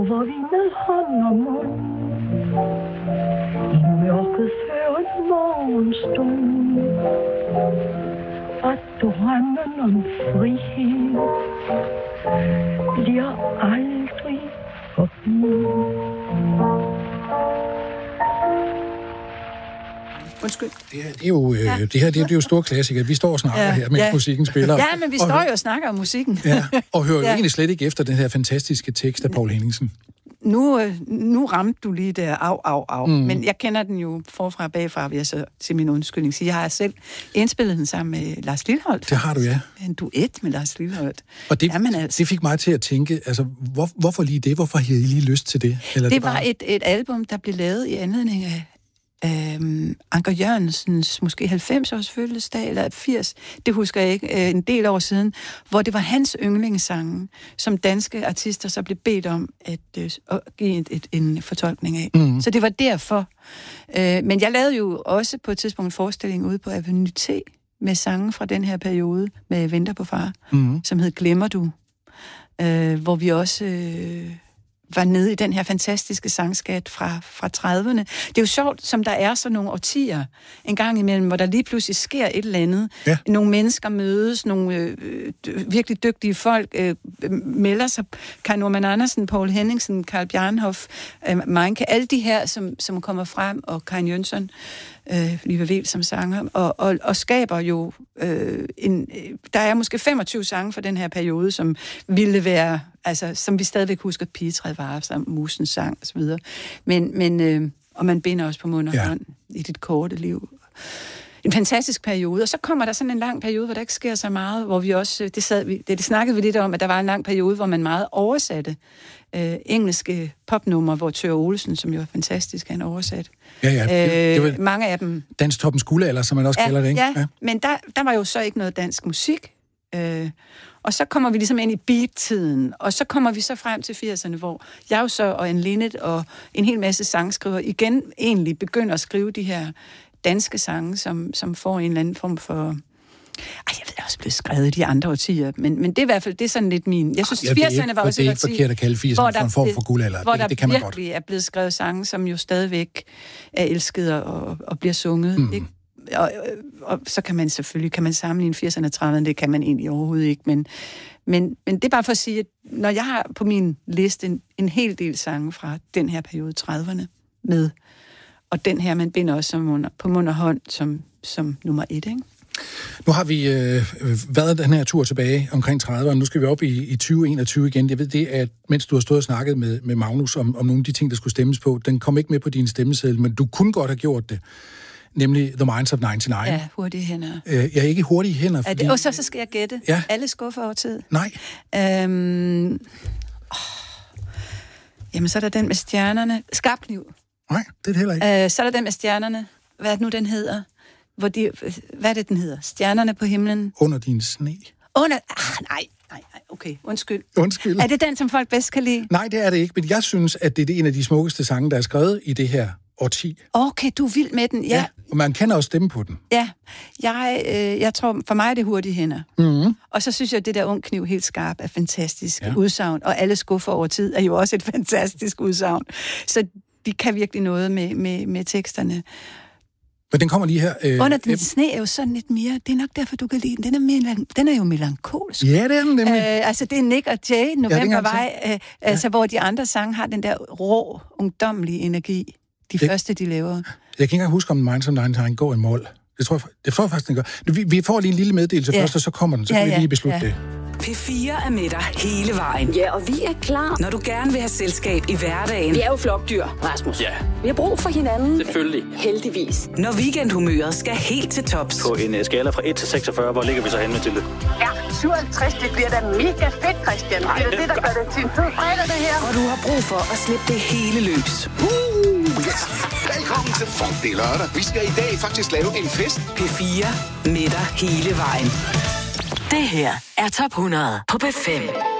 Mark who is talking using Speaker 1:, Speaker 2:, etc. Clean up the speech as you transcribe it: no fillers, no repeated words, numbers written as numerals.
Speaker 1: Hvor vi med hånd og mund i mørket før en morgenstund og drømmen om frihed bliver aldrig forbi.
Speaker 2: Undskyld.
Speaker 3: Det er jo store klassikere. Vi står og snakker her, mens musikken spiller.
Speaker 2: Ja, men vi står jo og snakker om musikken.
Speaker 3: Ja, og hører jo egentlig slet ikke efter den her fantastiske tekst af Poul Henningsen.
Speaker 2: Nu ramte du lige der, au. Men jeg kender den jo forfra og bagfra, vil jeg så til min undskyldning sige. Jeg har selv indspillet den sammen med Lars Lilholt.
Speaker 3: Det har du, ja.
Speaker 2: En duet med Lars Lilholt.
Speaker 3: Og det fik mig til at tænke, altså, hvorfor lige det? Hvorfor havde I lige lyst til det? Eller
Speaker 2: det var et album, der blev lavet i anledning af Anker Jørgensens måske 90-års fødselsdag, eller 80, det husker jeg ikke, en del år siden, hvor det var hans yndlingssange, som danske artister så blev bedt om at give en fortolkning af. Så det var derfor. Men jeg lavede jo også på et tidspunkt en forestilling ude på Avenue T med sange fra den her periode med Venter på far, som hed Glemmer du, hvor vi også var nede i den her fantastiske sangskat fra 30'erne. Det er jo sjovt, som der er sådan nogle årtier en gang imellem, hvor der lige pludselig sker et eller andet. Ja. Nogle mennesker mødes, nogle virkelig dygtige folk melder sig. Kai Normann Andersen, Poul Henningsen, Carl Bjarnhof, Meinke, alle de her, som kommer frem, og Karin Jønsson, Liva Vel som sanger, og skaber jo der er måske 25 sange fra den her periode, som ville være, altså, som vi stadigvæk husker, Pigetræet Varer, Musens sang og så videre. Men og man binder også på mund og hånd i dit korte liv. En fantastisk periode, og så kommer der sådan en lang periode, hvor der ikke sker så meget, hvor vi også, det snakkede vi lidt om, at der var en lang periode, hvor man meget oversatte engelske popnummer, hvor Thøger Olesen, som jo er fantastisk, han oversat. Det var mange af dem.
Speaker 3: Danstoppens guldalder, som man også kalder det, ikke?
Speaker 2: Ja, men der var jo så ikke noget dansk musik. Og så kommer vi ligesom ind i beat-tiden, og så kommer vi så frem til 80'erne, hvor jeg jo så og Anne Linnet og en hel masse sangskriver igen egentlig begynder at skrive de her danske sange, som får en eller anden form for... jeg ved, det er også blevet skrevet i de andre årtier, men det er i hvert fald, det er sådan lidt min... Jeg synes, 80'erne var også et årti,
Speaker 3: det er ikke forkert at kalde 80'erne for en form for guldalder.
Speaker 2: Hvor
Speaker 3: det kan man
Speaker 2: virkelig er blevet skrevet sange, som jo stadigvæk er elsket og bliver sunget, ikke? Og så kan man selvfølgelig sammenligne 80'erne og 30'erne, det kan man egentlig overhovedet ikke, men det er bare for at sige, at når jeg har på min liste en hel del sange fra den her periode 30'erne med, og den her, man binder også på mund og hånd som nummer 1, ikke?
Speaker 3: Nu har vi været den her tur tilbage omkring 30'erne. Nu skal vi op i 2021 igen. Jeg ved det, at mens du har stået og snakket med Magnus om nogle af de ting, der skulle stemmes på, den kom ikke med på din stemmeseddel, men du kunne godt have gjort det. Nemlig The Minds of 99.
Speaker 2: Ja, hurtige hænder.
Speaker 3: Ikke hurtige hænder, fordi...
Speaker 2: Og så skal jeg gætte. Ja. Alle skuffer over tid.
Speaker 3: Nej.
Speaker 2: Jamen, så er der den med stjernerne. Skarpkniv.
Speaker 3: Nej, det er det heller ikke.
Speaker 2: Så er der den med stjernerne. Hvad er det nu, den hedder? Hvad er det, den hedder? Stjernerne på himlen.
Speaker 3: Under din sne.
Speaker 2: Nej, okay. Undskyld. Er det den, som folk bedst kan lide?
Speaker 3: Nej, det er det ikke, men jeg synes, at det er en af de smukkeste sange, der er skrevet i det her årti.
Speaker 2: Okay, du er vild med den, ja.
Speaker 3: Og man kan også stemme på den.
Speaker 2: Ja, jeg tror, for mig er det hurtige hænder. Mm-hmm. Og så synes jeg, at det der Ung Kniv helt skarp er fantastisk udsagn, og alle skuffer over tid er jo også et fantastisk udsagn. Så de kan virkelig noget med teksterne.
Speaker 3: Men den kommer lige her...
Speaker 2: Under den sne er jo sådan lidt mere... Det er nok derfor, du kan lide den. Den er jo melankolsk.
Speaker 3: Ja, det er den nemlig.
Speaker 2: Altså, det er Nick og Jay, Novembervej, hvor de andre sange har den der rå, ungdomlige energi. De første, de laver. Jeg
Speaker 3: kan ikke engang huske, om Minds of 99 går en mål. Det tror jeg faktisk, den gør. Vi får lige en lille meddelelse først, og så kommer den. Så kan vi lige beslutte det.
Speaker 4: P4 er med dig hele vejen.
Speaker 5: Ja, og vi er klar.
Speaker 4: Når du gerne vil have selskab i hverdagen.
Speaker 5: Vi er jo flokdyr, Rasmus.
Speaker 6: Ja.
Speaker 5: Vi har brug for hinanden.
Speaker 6: Selvfølgelig.
Speaker 5: Heldigvis.
Speaker 4: Når weekendhumøret skal helt til tops.
Speaker 6: På en skala fra 1 til 46, hvor ligger vi så henne, Mathilde?
Speaker 7: Ja, 57, det bliver da mega fedt, Christian.
Speaker 6: Nej,
Speaker 7: det er det, der gør det til en fed fredag, det her.
Speaker 4: Og du har brug for at slippe det hele løs.
Speaker 8: Yes. Velkommen til Funk, det er lørdag. Vi skal i dag faktisk lave en fest.
Speaker 4: P4 med dig hele vejen.
Speaker 9: Det her er Top 100 på P5.